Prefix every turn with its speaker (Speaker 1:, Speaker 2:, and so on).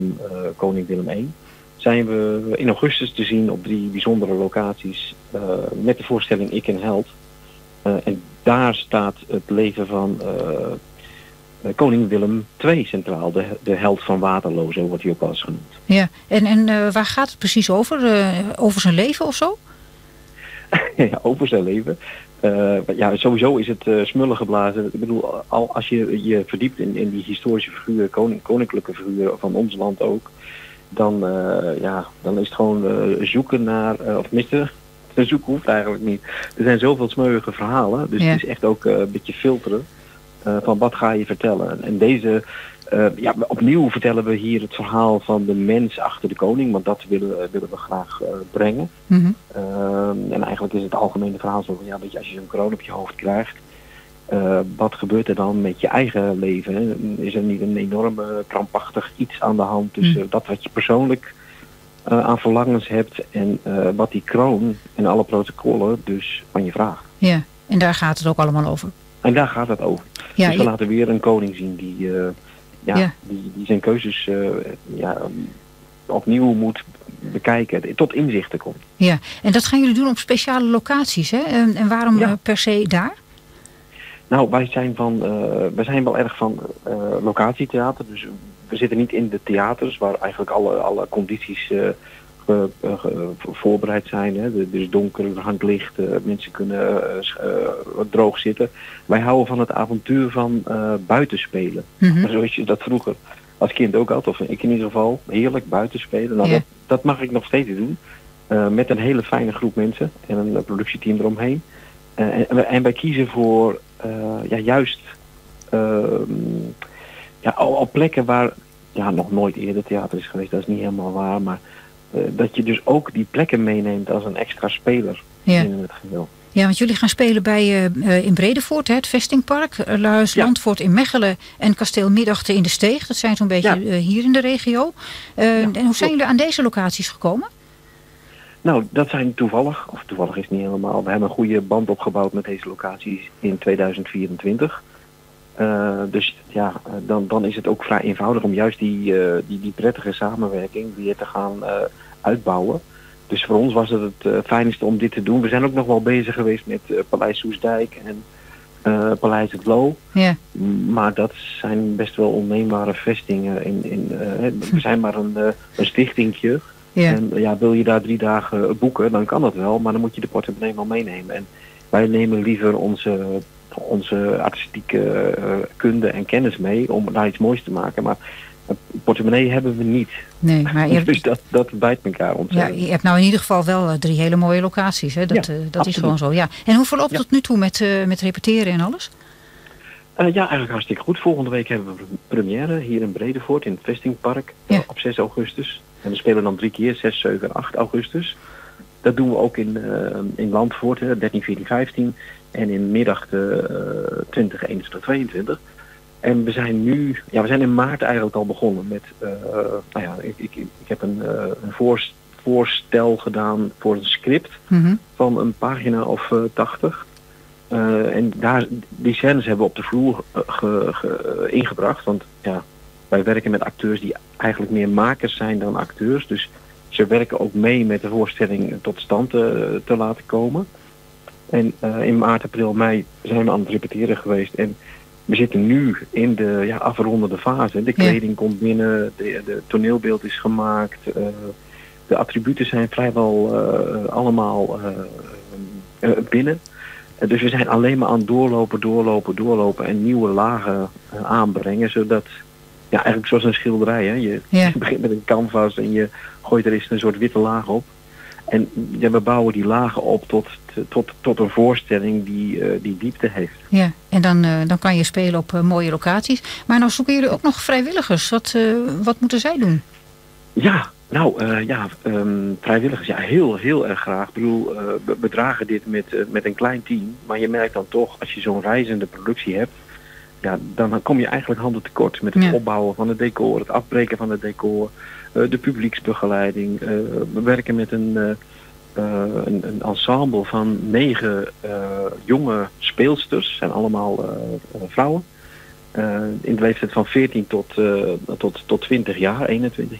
Speaker 1: Koning Willem I, zijn we in augustus te zien op 3 bijzondere locaties met de voorstelling Ik en Held. En daar staat het leven van koning Willem II centraal, de held van Waterloo, zo wordt hij ook wel eens genoemd.
Speaker 2: Ja, en waar gaat het precies over? Over zijn leven of zo?
Speaker 1: Ja, over zijn leven. Ja, sowieso is het smullen geblazen. Ik bedoel, als je je verdiept in die historische figuren, koninklijke figuren van ons land ook, dan is het gewoon zoeken naar, of tenminste, zoeken hoeft eigenlijk niet. Er zijn zoveel smeuïge verhalen, dus het is echt ook een beetje filteren van wat ga je vertellen. En deze, opnieuw vertellen we hier het verhaal van de mens achter de koning, want dat willen we graag brengen.
Speaker 2: Mm-hmm.
Speaker 1: En eigenlijk is het algemene verhaal zo van, weet je, als je zo'n kroon op je hoofd krijgt, wat gebeurt er dan met je eigen leven? Hè? Is er niet een enorme krampachtig iets aan de hand tussen dat wat je persoonlijk aan verlangens hebt en wat die kroon en alle protocollen dus van je vraagt?
Speaker 2: Ja, en daar gaat het ook allemaal over.
Speaker 1: En daar gaat het over.
Speaker 2: Ja,
Speaker 1: dus we laten weer een koning zien die zijn keuzes opnieuw moet bekijken, tot inzichten komt.
Speaker 2: Ja, en dat gaan jullie doen op speciale locaties, hè? En waarom per se daar?
Speaker 1: Nou, wij zijn wel erg van locatietheater. Dus we zitten niet in de theaters waar eigenlijk alle condities voorbereid zijn. Hè. Dus donker, er hangt licht, mensen kunnen droog zitten. Wij houden van het avontuur van buitenspelen.
Speaker 2: Mm-hmm.
Speaker 1: Zoals je dat vroeger als kind ook had, of ik in ieder geval, heerlijk buitenspelen. Nou, dat mag ik nog steeds doen. Met een hele fijne groep mensen en een productieteam eromheen. En wij kiezen voor juist al plekken waar nog nooit eerder theater is geweest. Dat is niet helemaal waar, maar dat je dus ook die plekken meeneemt als een extra speler in het geheel.
Speaker 2: Ja, want jullie gaan spelen in Bredevoort, het Vestingpark, Luis Landvoort in Mechelen en Kasteel Middachten in de Steeg. Dat zijn zo'n beetje hier in de regio. En hoe zijn jullie aan deze locaties gekomen?
Speaker 1: Nou, dat zijn toevallig is het niet helemaal. We hebben een goede band opgebouwd met deze locaties in 2024. Dus dan is het ook vrij eenvoudig om juist die prettige samenwerking weer te gaan uitbouwen. Dus voor ons was het fijnste om dit te doen. We zijn ook nog wel bezig geweest met Paleis Soestdijk en Paleis het Loo.
Speaker 2: Ja.
Speaker 1: Maar dat zijn best wel onneembare vestingen. We zijn maar een stichtingje.
Speaker 2: Ja.
Speaker 1: En wil je daar 3 dagen boeken, dan kan dat wel. Maar dan moet je de portemonnee wel meenemen. En wij nemen liever onze artistieke kunde en kennis mee om daar iets moois te maken. Maar portemonnee hebben we niet.
Speaker 2: Nee, maar
Speaker 1: dus dat bijt elkaar ontzettend.
Speaker 2: Ja, je hebt nou in ieder geval wel 3 hele mooie locaties. Hè? Dat is gewoon zo. Ja. En hoe verloopt het nu toe met repeteren en alles?
Speaker 1: Eigenlijk hartstikke goed. Volgende week hebben we première hier in Bredevoort in het Vestingpark op 6 augustus. En we spelen dan 3 keer, 6, 7 en 8 augustus. Dat doen we ook in Landvoort, 13, 14, 15. En in middag 20, 21, 22. En we zijn in maart eigenlijk al begonnen met, ik heb een voorstel gedaan voor een script van een pagina of 80. En die scènes hebben we op de vloer ingebracht. Want wij werken met acteurs die eigenlijk meer makers zijn dan acteurs. Dus ze werken ook mee met de voorstelling tot stand te laten komen. En in maart, april, mei zijn we aan het repeteren geweest. En we zitten nu in de afrondende fase. De kleding komt binnen, de toneelbeeld is gemaakt. De attributen zijn vrijwel allemaal binnen. Dus we zijn alleen maar aan het doorlopen en nieuwe lagen aanbrengen. Zodat, eigenlijk zoals een schilderij. Hè? Je begint met een canvas en je gooit er eens een soort witte laag op. En we bouwen die lagen op tot een voorstelling die diepte heeft. Ja,
Speaker 2: en dan kan je spelen op mooie locaties. Maar nou zoeken jullie ook nog vrijwilligers. Wat moeten zij doen?
Speaker 1: Vrijwilligers, heel, heel erg graag. Ik bedoel, we dragen dit met een klein team. Maar je merkt dan toch, als je zo'n reizende productie hebt, dan kom je eigenlijk handen tekort met het opbouwen van het decor, het afbreken van het decor, de publieksbegeleiding. We werken met een ensemble van 9 jonge speelsters, zijn allemaal vrouwen. In de leeftijd van 14 tot 20 jaar, 21